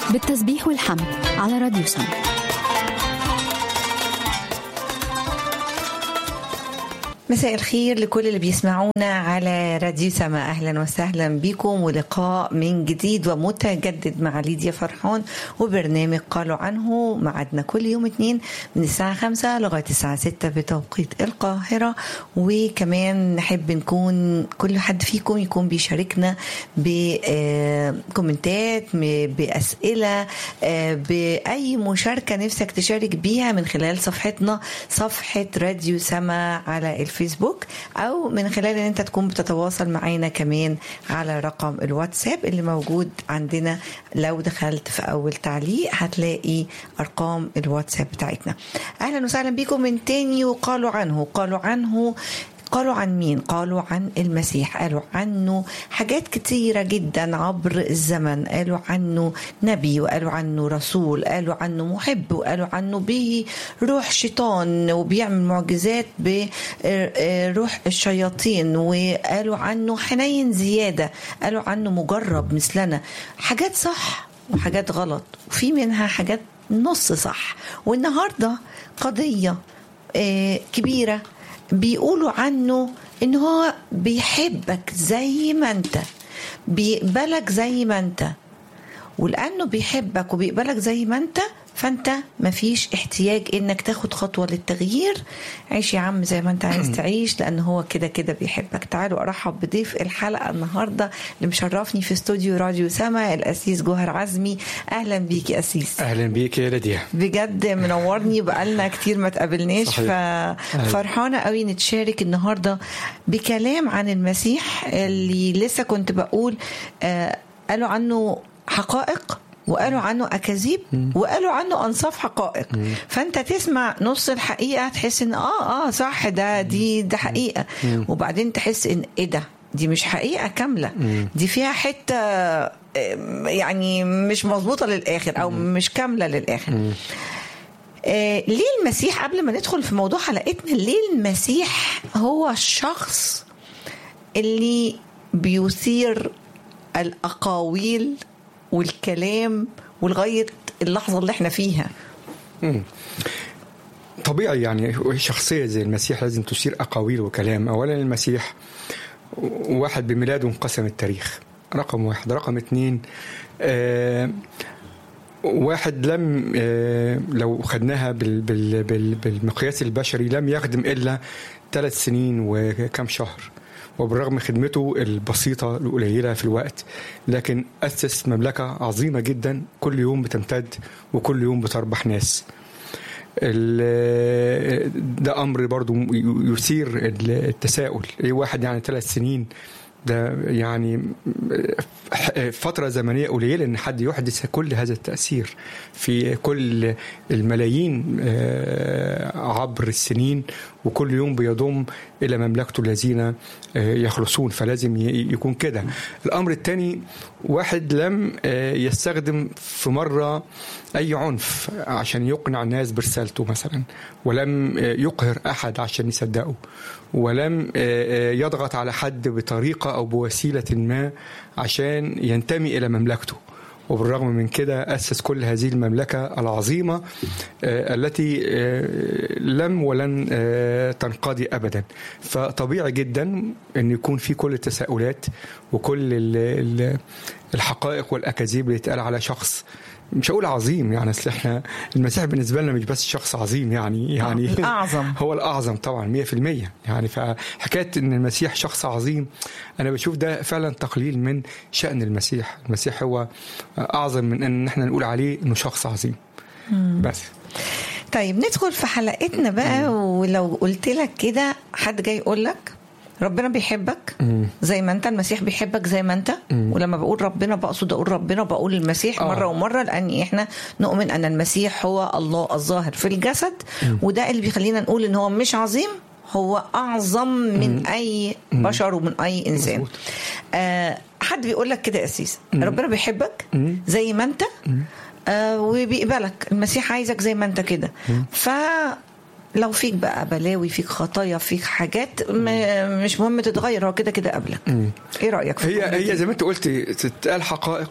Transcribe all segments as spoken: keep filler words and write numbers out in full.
بالتسبيح والحمد على راديو سما. مساء الخير لكل اللي بيسمعونا على راديو سما، أهلا وسهلا بكم ولقاء من جديد ومتجدد مع ليديا فرحان وبرنامج قالوا عنه. معدنا كل يوم اثنين من الساعة خمسة لغاية الساعة ستة بتوقيت القاهرة، وكمان نحب نكون كل حد فيكم يكون بيشاركنا بكومنتات، بأسئلة، بأي مشاركة نفسك تشارك بيها من خلال صفحتنا صفحة راديو سما على الفيسبوك، أو من خلال أن أنت تكون بتتواصل معنا كمان على رقم الواتساب اللي موجود عندنا. لو دخلت في أول تعليق هتلاقي أرقام الواتساب بتاعتنا. أهلا وسهلا بكم من تاني. وقالوا عنه قالوا عنه قالوا عن مين؟ قالوا عن المسيح. قالوا عنه حاجات كتيرة جدا عبر الزمن. قالوا عنه نبي، وقالوا عنه رسول، قالوا عنه محب، وقالوا عنه به روح شيطان وبيعمل معجزات بروح الشياطين، وقالوا عنه حنين زيادة، قالوا عنه مجرب مثلنا. حاجات صح وحاجات غلط، وفي منها حاجات نص صح. والنهاردة قضية كبيرة بيقولوا عنه إن هو بيحبك زي ما أنت، بيقبلك زي ما أنت، ولأنه بيحبك وبيقبلك زي ما أنت فأنت مفيش احتياج إنك تاخد خطوة للتغيير. عيش يا عم زي ما أنت عايز تعيش، لأنه هو كده كده بيحبك. تعالوا أرحب بضيف الحلقة النهاردة اللي مشرفني في استوديو راديو سما، الأسيس جوهر عزمي. أهلا بيك يا أسيس. أهلا بيك يا ليديا، بجد منورني، بقالنا كتير ما تقابلناش، ففرحانة قوي نتشارك النهاردة بكلام عن المسيح اللي لسه كنت بقول آه قالوا عنه حقائق، وقالوا عنه أكاذيب، وقالوا عنه أنصاف حقائق. مم. فأنت تسمع نص الحقيقة تحس إن آه آه صح، ده دي ده حقيقة. مم. وبعدين تحس إن إيه ده، دي مش حقيقة كاملة. مم. دي فيها حتة يعني مش مظبوطة للآخر، أو مم. مش كاملة للآخر. مم. آه ليه المسيح، قبل ما ندخل في موضوع حلقتنا، ليه المسيح هو الشخص اللي بيثير الأقاويل والكلام ولغاية اللحظة اللي احنا فيها؟ مم. طبيعي يعني شخصية زي المسيح لازم تثير أقاويل وكلام. أولا المسيح واحد بميلاده انقسم التاريخ، رقم واحد. رقم اتنين آه واحد لم آه لو خدناها بال بال بال بالمقياس البشري لم يخدم إلا ثلاث سنين وكم شهر، وبالرغم خدمته البسيطة القليلة في الوقت، لكن أسس مملكة عظيمة جدا كل يوم بتمتد وكل يوم بتربح ناس. ده أمر برضو يثير التساؤل. إيه واحد يعني ثلاث سنين، ده يعني فترة زمنية قليلة إن حد يحدث كل هذا التأثير في كل الملايين عبر السنين، وكل يوم بيضم إلى مملكته الذين يخلصون. فلازم يكون كده. الأمر الثاني، واحد لم يستخدم في مرة أي عنف عشان يقنع الناس برسالته مثلا، ولم يقهر أحد عشان يصدقه، ولم يضغط على حد بطريقة أو بوسيلة ما عشان ينتمي إلى مملكته. وبالرغم من كده أسس كل هذه المملكة العظيمة التي لم ولن تنقضي أبدا. فطبيعي جدا أن يكون في كل التساؤلات وكل الحقائق والأكاذيب اللي يتقال على شخص مش هقول عظيم، يعني اصل احنا المسيح بالنسبه لنا مش بس شخص عظيم، يعني يعني الأعظم. هو الأعظم طبعا مية في المية. يعني فحكايه ان المسيح شخص عظيم انا بشوف ده فعلا تقليل من شأن المسيح. المسيح هو اعظم من ان احنا نقول عليه انه شخص عظيم. مم. بس طيب ندخل في حلقتنا بقى. مم. ولو قلت لك كده، حد جاي يقول لك ربنا بيحبك زي ما انت، المسيح بيحبك زي ما انت. مم. ولما بقول ربنا بقصد اقول ربنا، بقول المسيح مرة آه. ومرة، لان احنا نؤمن ان المسيح هو الله الظاهر في الجسد. مم. وده اللي بيخلينا نقول ان هو مش عظيم، هو اعظم من مم. اي بشر ومن اي انسان. آه حد بيقول لك كده يا أسيس، ربنا بيحبك مم. زي ما انت، آه وبيقبلك. المسيح عايزك زي ما انت كده. ف لو فيك بقى بلاوي، فيك خطايا، فيك حاجات مش مهم تتغير، هو كده كده قبلك. ايه رأيك في هي هي زي ما انت قلت تتقال حقائق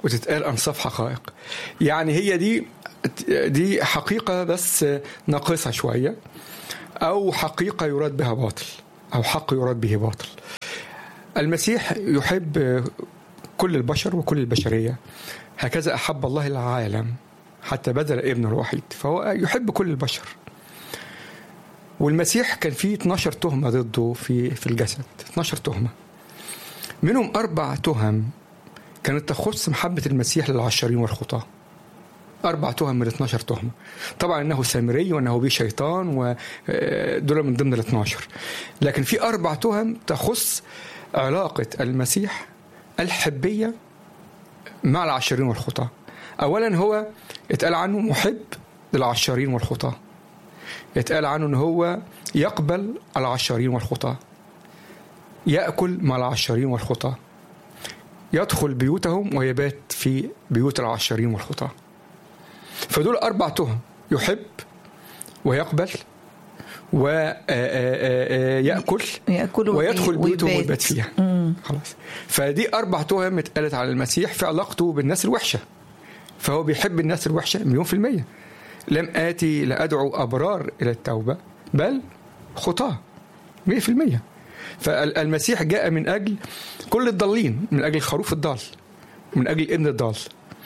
وتتقال أنصاف حقائق. يعني هي دي دي حقيقة بس ناقصة شوية، أو حقيقة يراد بها باطل، أو حق يراد به باطل. المسيح يحب كل البشر وكل البشرية، هكذا أحب الله العالم حتى بذل ابنه الوحيد، فهو يحب كل البشر. والمسيح كان فيه اتناشر تهمة ضده في في الجسد، اتناشر تهمة، منهم أربع تهم كانت تخص محبة المسيح للعشرين والخطاة. أربع تهم من اتناشر تهمة. طبعا أنه سامري وأنه بيه شيطان، ودول من ضمن الاتناشر. لكن في أربع تهم تخص علاقة المسيح الحبية مع العشرين والخطاة. أولا هو اتقال عنه محب للعشرين والخطاة، يتقال عنه أنه هو يقبل العشرين والخطاة، يأكل مع العشرين والخطاة، يدخل بيوتهم ويبات في بيوت العشرين والخطاة. فدول أربع تهم: يحب ويقبل ويأكل ويدخل بيوتهم ويبات فيها. خلاص. فدي أربع تهم اتقالت على المسيح في علاقته بالناس الوحشة. فهو بيحب الناس الوحشة مليون في المية. لم آتي لأدعو أبرار إلى التوبة بل خطاة مية في المية. فالمسيح جاء من أجل كل الضالين، من أجل الخروف الضال، من أجل ابن الضال.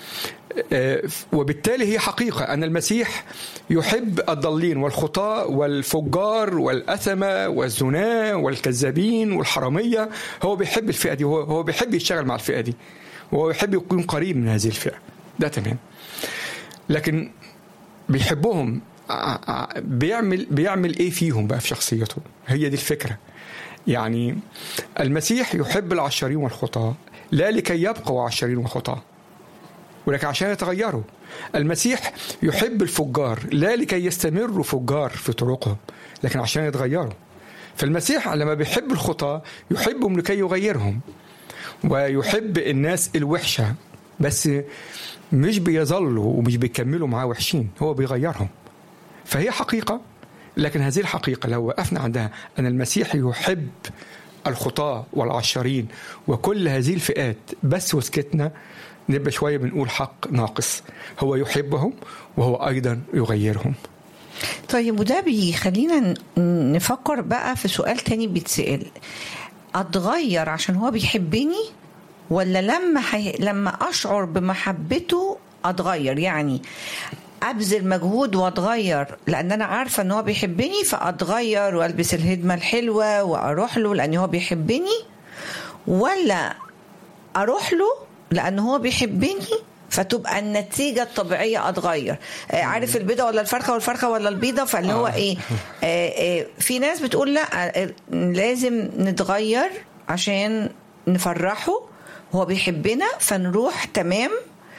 وبالتالي هي حقيقة أن المسيح يحب الضالين والخطاة والفجار والأثمة والزنا والكذابين والحرامية. هو بيحب الفئة دي، هو بيحب يشتغل مع الفئة دي، وهو يحب يكون قريب من هذه الفئة. ده تمام. لكن بيحبهم، بيعمل بيعمل ايه فيهم بقى في شخصيته؟ هي دي الفكرة. يعني المسيح يحب العشرين والخطاة لا لكي يبقوا عشرين وخطاة، ولكن عشان يتغيروا. المسيح يحب الفجار لا لكي يستمروا فجار في طرقهم، لكن عشان يتغيروا. فالمسيح لما بيحب الخطاة يحبهم لكي يغيرهم، ويحب الناس الوحشة بس مش بيظلوا ومش بيكملوا معاه وحشين، هو بيغيرهم. فهي حقيقة، لكن هذه الحقيقة لو وقفنا عندها أن المسيح يحب الخطاة والعشرين وكل هذه الفئات بس وسكتنا، نبقى شوية بنقول حق ناقص. هو يحبهم وهو أيضا يغيرهم. طيب، وده بيخلينا نفكر بقى في سؤال تاني بيتسأل: أتغير عشان هو بيحبني، ولا لما حي... لما أشعر بمحبته أتغير؟ يعني أبذل مجهود وأتغير لأن أنا عارفة أنه هو بيحبني فأتغير وألبس الهدمة الحلوة وأروح له لأنه هو بيحبني، ولا أروح له لأنه هو بيحبني فتبقى النتيجة الطبيعية أتغير؟ آه عارف البيضة ولا الفرخة والفرخة ولا البيضة؟ فاللي هو إيه، آه آه في ناس بتقول لا، آه لازم نتغير عشان نفرحه، هو بيحبنا فنروح تمام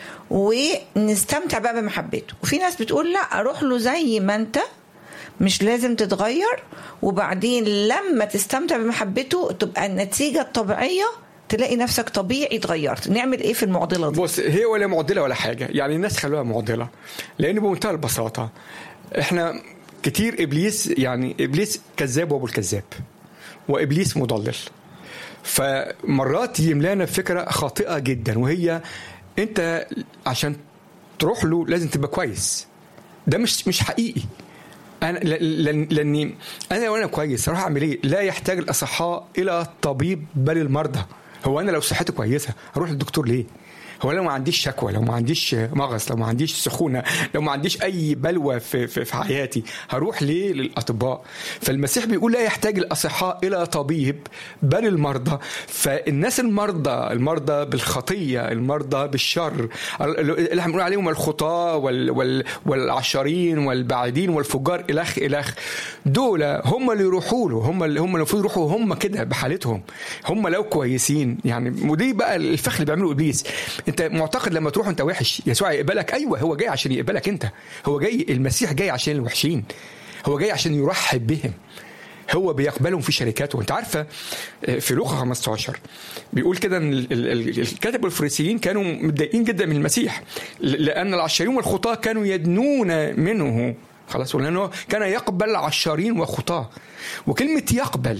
ونستمتع بقى بمحبته. وفي ناس بتقول لا، أروح له زي ما أنت، مش لازم تتغير، وبعدين لما تستمتع بمحبته تبقى النتيجة الطبيعية تلاقي نفسك طبيعي اتغيرت. نعمل ايه في المعضله دي؟ بص، هي ولا معضله ولا حاجه، يعني الناس خلوها معضله، لان بمنتهى البساطه احنا كتير ابليس، يعني ابليس كذاب وابو الكذاب، وابليس مضلل. فمرات يملانا فكره خاطئه جدا، وهي انت عشان تروح له لازم تبقى كويس. ده مش مش حقيقي. انا لاني انا وانا كويس اروح اعمل ايه؟ لا يحتاج الاصحاء الى طبيب بل المرضى. هو انا لو صحتي كويسه اروح للدكتور ليه؟ هو لو ما عنديش شكوى، لو ما عنديش مغص، لو ما عنديش سخونه، لو ما عنديش اي بلوى في, في, في حياتي، هروح ليه للاطباء؟ فالمسيح بيقول لا يحتاج الاصحاء الى طبيب بل المرضى. فالناس المرضى، المرضى بالخطيه، المرضى بالشر، اللي هنقول عليهم الخطاه وال وال والعشرين والبعيدين والفجار الخ الخ، دول هم اللي يروحوا له، هم اللي هم المفروض يروحوا هم كده بحالتهم، هم لو كويسين. يعني ودي بقى الفخ اللي بيعمله ابليس. انت معتقد لما تروح انت وحش يسوع يقبلك؟ ايوه، هو جاي عشان يقبلك انت. هو جاي، المسيح جاي عشان الوحشين، هو جاي عشان يرحب بهم، هو بيقبلهم في شركاته. وانت عارفه في لوقا خمسة عشر بيقول كده ان الكاتب والفريسيين كانوا متضايقين جدا من المسيح، لان العشرين والخطاه كانوا يدنون منه. خلاص، ولانه كان يقبل عشرين وخطاه. وكلمه يقبل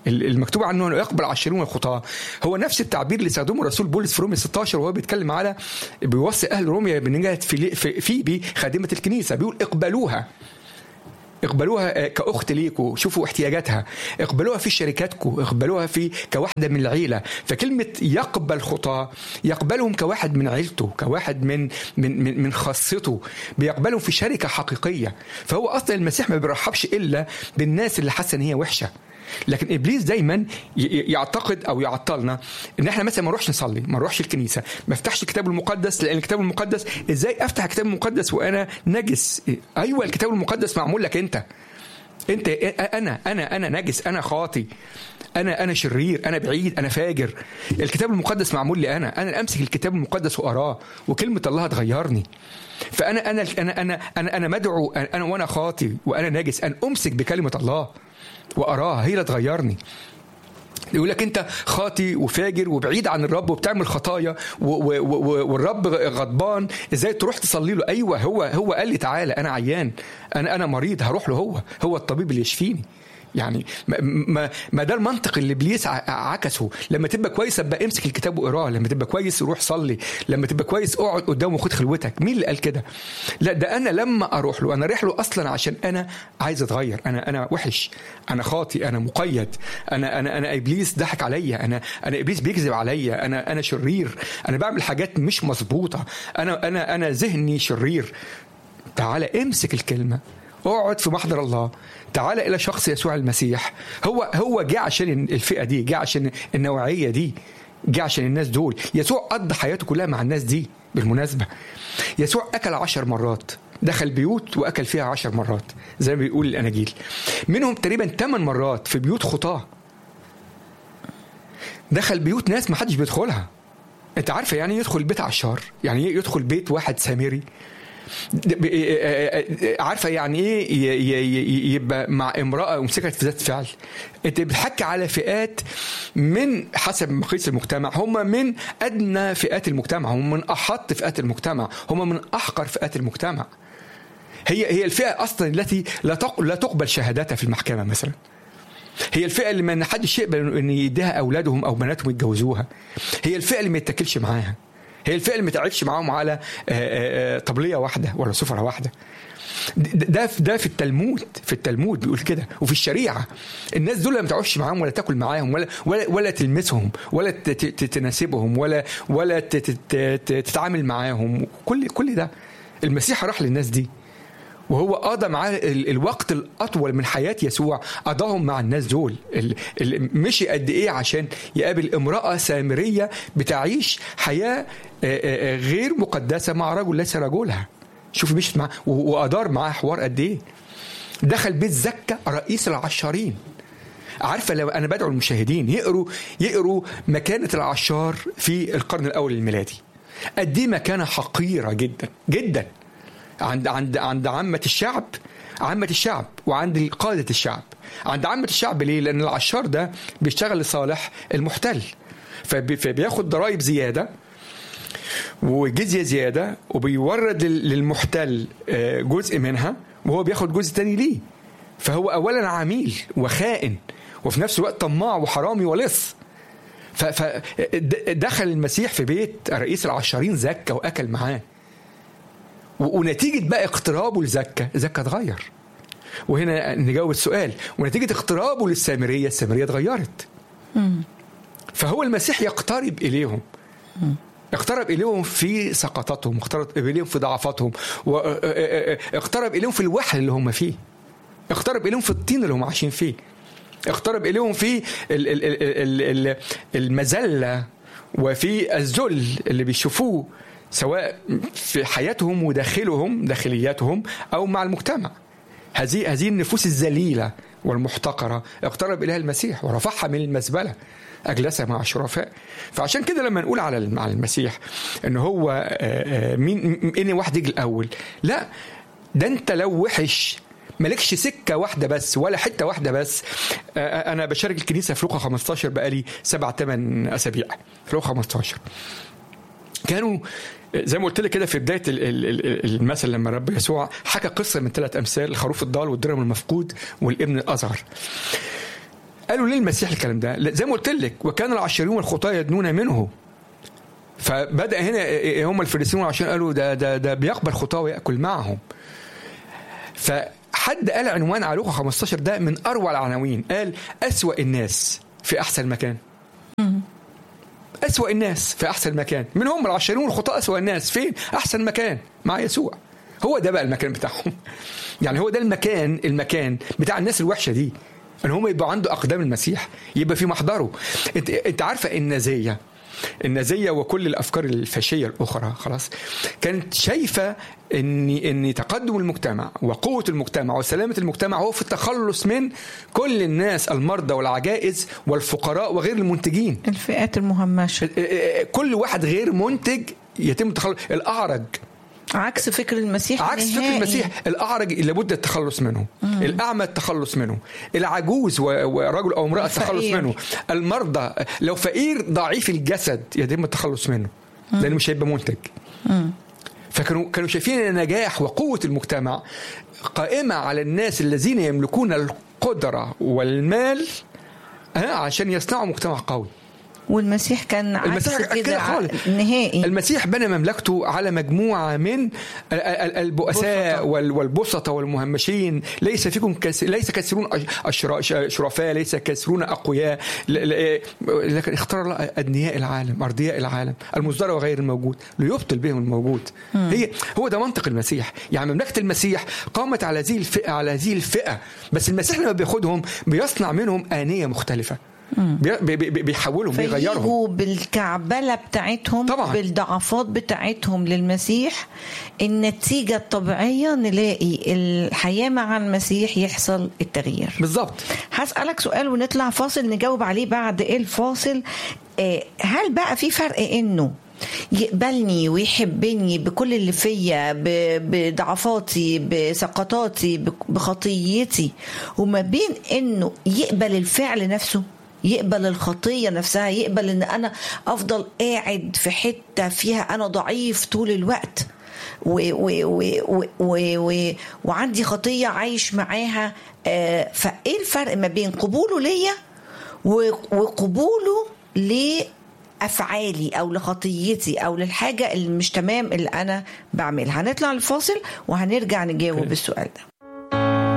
المكتوب عنه انه يقبل عشرون الخطاه، هو نفس التعبير اللي استخدمه الرسول بولس في رومية ستة عشر وهو بيتكلم على بيوصي اهل رومية بنجاة في فيبي خادمه الكنيسه، بيقول اقبلوها اقبلوها كأخت ليكوا، شوفوا احتياجاتها، اقبلوها في شركاتكم، اقبلوها في كواحدة من العيلة. فكلمة يقبل خطاة يقبلهم كواحد من عيلته، كواحد من من من, من خاصته، بيقبلهم في شركة حقيقية. فهو أصلا المسيح ما بيرحبش إلا بالناس اللي حاسة إن هي وحشة. لكن ابليس دايما يعتقد او يعطلنا ان احنا مثلا ما نروحش نصلي، ما نروحش الكنيسه، ما افتحش الكتاب المقدس، لان الكتاب المقدس ازاي افتح الكتاب المقدس وانا نجس؟ ايوه الكتاب المقدس معمول لك انت انت انا انا انا نجس، انا خاطي، انا انا شرير، انا بعيد، انا فاجر. الكتاب المقدس معمول لي انا انا امسك الكتاب المقدس واقراه وكلمه الله تغيرني. فانا انا انا انا انا, أنا مدعو انا وانا خاطي وانا نجس ان امسك بكلمه الله وأراها، هي اللي تغيرني. يقول لك أنت خاطي وفاجر وبعيد عن الرب وبتعمل خطايا والرب غضبان، إزاي تروح تصلي له؟ أيوة هو هو قال لي تعالى، أنا عيان، أنا أنا مريض، هروح له، هو هو الطبيب اللي يشفيني. يعني ما ما ده المنطق اللي ابليس عكسه. لما تبقى كويس ابقى امسك الكتاب واقراه، لما تبقى كويس روح صلي، لما تبقى كويس اقعد قدامه وخد خلوتك. مين اللي قال كده؟ لا، ده انا لما اروح له انا رايح له اصلا عشان انا عايز اتغير، انا انا وحش، انا خاطي، انا مقيد، انا انا انا ابليس ضحك عليا، انا انا ابليس بيكذب عليا، انا انا شرير، انا بعمل حاجات مش مظبوطه، انا انا انا ذهني شرير. تعالى امسك الكلمه، اقعد في محضر الله، تعالى الى شخص يسوع المسيح. هو هو جاء عشان الفئه دي، جاء عشان النوعيه دي، جاء عشان الناس دول. يسوع قضى حياته كلها مع الناس دي. بالمناسبه يسوع اكل عشر مرات، دخل بيوت واكل فيها عشر مرات زي ما بيقول الاناجيل، منهم تقريبا ثمان مرات في بيوت خطاه. دخل بيوت ناس ما حدش بيدخلها. انت عارفه يعني يدخل بيت عشار؟ يعني يدخل بيت واحد سامري؟ عارفه يعني ايه يبقى مع امراه ومسكت في ذات فعل؟ انت بتحكي على فئات من حسب مقياس المجتمع، هم من ادنى فئات المجتمع، هم من احط فئات المجتمع، هم من احقر فئات المجتمع. هي هي الفئه اصلا التي لا لا تقبل شهادتها في المحكمه مثلا. هي الفئه اللي ما حدش يقبل ان يديها اولادهم او بناتهم يتجوزوها. هي الفئه اللي ما يتكلش معاها. هي الفئة اللي ما تعيش معاهم على طبلية واحدة ولا سفرة واحدة. ده ده في التلمود، في التلمود بيقول كده، وفي الشريعة الناس دول ما تعيش معاهم ولا تاكل معاهم ولا ولا ولا تلمسهم ولا تناسبهم ولا ولا تتعامل معاهم. كل كل ده المسيح راح للناس دي، وهو قضى معاه الوقت الأطول من حياة يسوع، قضاهم مع الناس دول. مشي قد إيه عشان يقابل امرأة سامرية بتعيش حياة غير مقدسة مع رجل ليس رجلها. شوف مشيت معاه وأدار معاه حوار قد إيه. دخل بيت زكا رئيس العشارين. عارفة لو أنا بدعو المشاهدين يقروا يقروا مكانة العشار في القرن الأول الميلادي، قد إيه مكانة حقيرة جدا جدا عند عند عند عامة الشعب، عامة الشعب وعند قادة الشعب. عند عامة الشعب ليه؟ لأن العشار ده بيشتغل لصالح المحتل، فبياخد ضرائب زيادة وجزية زيادة وبيورد للمحتل جزء منها وهو بياخد جزء تاني ليه. فهو أولا عميل وخائن وفي نفس الوقت طماع وحرامي ولص. فدخل المسيح في بيت رئيس العشارين زكا وأكل معاه، ونتيجة بقى اقترابه لزكا، زكا اتغير. وهنا نجاوب السؤال، ونتيجة اقترابه للسامرية، السامرية اتغيرت. فهو المسيح يقترب إليهم، اقترب إليهم في سقطاتهم، اقترب إليهم في ضعفاتهم، واقترب إليهم في الوحل اللي هم فيه، اقترب إليهم في الطين اللي هم عايشين فيه، اقترب إليهم في المذلة وفي الذل اللي بيشوفوه سواء في حياتهم وداخلهم داخلياتهم أو مع المجتمع. هذه هذه النفوس الذليلة والمحتقرة اقترب إليها المسيح ورفعها من المزبلة، أجلسها مع الشرفاء. فعشان كده لما نقول على المسيح إن هو مين إني واحد يجي الأول، لا، ده أنت لو وحش مالكش سكة واحدة بس ولا حتة واحدة بس. أنا بشارك الكنيسة في لوقا خمستاشر بقالي سبع ثمان أسابيع. في لوقا خمستاشر كانوا زي ما قلت لك كده في بداية المثل لما الرب يسوع حكى قصة من ثلاث أمثال، الخروف الضال والدرهم المفقود والابن الأصغر. قالوا ليه المسيح الكلام ده؟ زي ما قلت لك وكان العشرين والخطاة يدنون منه. فبدأ هنا هم الفريسيين والعشرين قالوا ده ده ده بيقبل خطاة ويأكل معهم. فحد قال عنوان على لوقا خمستاشر ده من أروع العناوين، قال أسوأ الناس في أحسن مكان. أسوأ الناس في أحسن مكان. من هم العشرين والخطاة أسوأ الناس فين؟ أحسن مكان مع يسوع. هو ده بقى المكان بتاعهم. يعني هو ده المكان المكان بتاع الناس الوحشة دي، ان هم يبقوا عنده اقدام المسيح، يبقى في محضره. انت, انت عارفه النازيه النازيه وكل الافكار الفاشيه الاخرى خلاص كانت شايفه ان ان تقدم المجتمع وقوه المجتمع وسلامه المجتمع هو في التخلص من كل الناس، المرضى والعجائز والفقراء وغير المنتجين، الفئات المهمشه، كل واحد غير منتج يتم التخلص. الاعرج عكس فكر المسيح، عكس نهائي. فكر المسيح الأعرج لابد التخلص منه، مم. الأعمى التخلص منه، العجوز ورجل أو امرأة التخلص منه، المرضى لو فقير ضعيف الجسد يتم التخلص منه، مم. لأنه مش هيبقى منتج. مم. فكانوا كانوا شايفين ان النجاح وقوة المجتمع قائمة على الناس الذين يملكون القدرة والمال عشان يصنعوا مجتمع قوي. والمسيح كان المسيح كده نهائي. المسيح بنى مملكته على مجموعة من البؤساء والبسطة والمهمشين. ليس فيكم كس... ليس كثيرون شرفاء، ليس كثيرون أقوياء، لكن اختار الله أدنياء العالم، أرضياء العالم، المصدر وغير الموجود ليبطل بهم الموجود. هي هو ده منطق المسيح. يعني مملكة المسيح قامت على هذه الفئة على هذه الفئة بس المسيح لما بياخدهم بيصنع منهم آنية مختلفة، بي بي بيحولهم بيغيرهم بالكعبلة بتاعتهم طبعا. بالضعفات بتاعتهم للمسيح. النتيجة الطبيعية نلاقي الحياة مع المسيح يحصل التغيير بالضبط. هسألك سؤال ونطلع فاصل نجاوب عليه بعد الفاصل. هل بقى في فرق انه يقبلني ويحبني بكل اللي فيا، بضعفاتي، بسقطاتي، بخطيتي، وما بين انه يقبل الفعل نفسه، يقبل الخطية نفسها، يقبل ان انا افضل قاعد في حتة فيها انا ضعيف طول الوقت و و و و و وعندي خطية عايش معاها؟ آه فايه الفرق ما بين قبوله ليا وقبوله لأفعالي او لخطيتي او للحاجة اللي مش تمام اللي انا بعملها؟ هنطلع الفاصل وهنرجع نجاوب السؤال ده.